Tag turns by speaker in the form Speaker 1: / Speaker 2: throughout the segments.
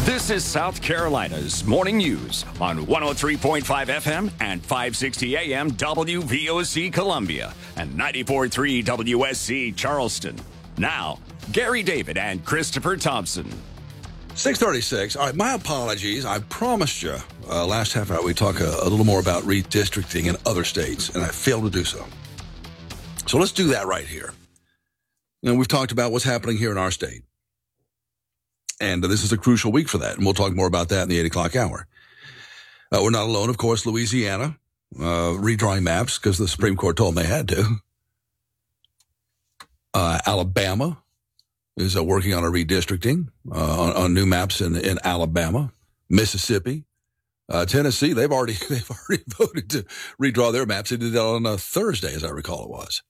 Speaker 1: This is South Carolina's Morning News on 103.5 FM and 560 AM WVOC Columbia and 94.3 WSC Charleston. Now, Gary David and Christopher Thompson.
Speaker 2: 6:36. All right, my apologies. I promised you last half hour we'd talk a little more about redistricting in other states, and I failed to do so. So let's do that right here. And we've talked about what's happening here in our state. And this is a crucial week for that, and we'll talk more about that in the 8 o'clock hour. We're not alone, of course. Louisiana, redrawing maps because the Supreme Court told them they had to. Alabama is working on a redistricting on new maps in Alabama. Mississippi, Tennessee, they've already voted to redraw their maps. They did that on a Thursday, as I recall it was.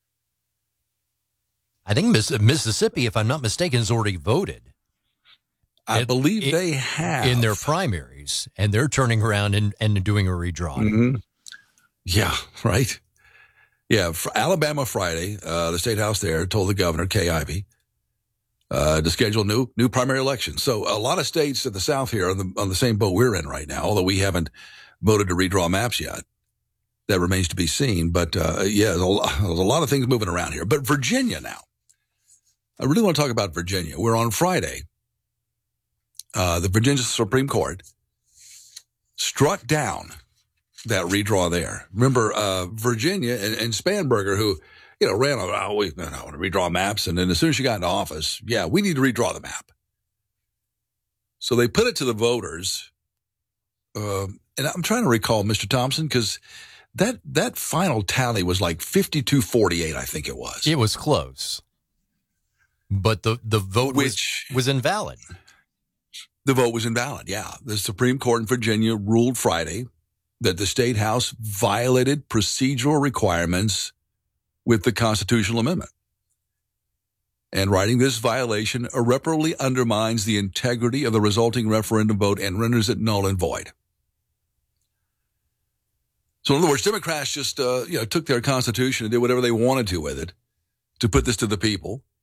Speaker 3: I think Mississippi, if I'm not mistaken, has already voted.
Speaker 2: I believe they have.
Speaker 3: In their primaries, and they're turning around and doing a redraw.
Speaker 2: Mm-hmm. Yeah, right. Yeah, Alabama Friday, the State House there told the governor, Kay Ivey, to schedule new primary elections. So a lot of states at the South here on the same boat we're in right now, although we haven't voted to redraw maps yet. That remains to be seen. But, there's a lot of things moving around here. But Virginia now. I really want to talk about Virginia. We're on Friday. The Virginia Supreme Court struck down that redraw there. Remember, Virginia and Spanberger, who, ran on, we want to redraw maps. And then as soon as she got into office, we need to redraw the map. So they put it to the voters. And I'm trying to recall, Mr. Thompson, because that final tally was like 52-48, I think it was.
Speaker 3: It was close. But the vote was invalid.
Speaker 2: The vote was invalid, yeah. The Supreme Court in Virginia ruled Friday that the State House violated procedural requirements with the constitutional amendment. And writing this violation irreparably undermines the integrity of the resulting referendum vote and renders it null and void. So in other words, Democrats just took their constitution and did whatever they wanted to with it to put this to the people.